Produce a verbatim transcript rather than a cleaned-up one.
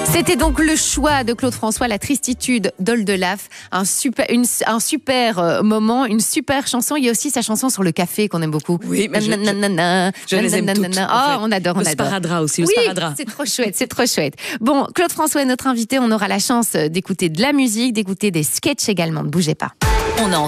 C'était donc le choix de Claude François, La Tristitude d'Oldelaf. Un super, une, un super moment, une super chanson. Il y a aussi sa chanson sur le café qu'on aime beaucoup. Oui, mais je, je, je les aime toutes. Oh, en fait. on adore, on le adore. Sparadrap aussi, le oui, sparadrap. C'est trop chouette, c'est trop chouette. Bon, Claude François est notre invité. On aura la chance d'écouter de la musique, d'écouter des sketchs également. Ne bougez pas. On en